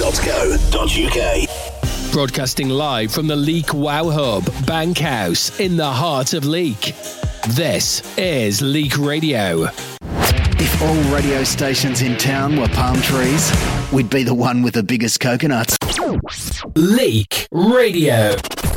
leak.co.uk. Broadcasting live from the Leek Wow Hub, Bankhouse, in the heart of Leek. This is Leek Radio. If all radio stations in town were palm trees, we'd be the one with the biggest coconuts. Leek Radio.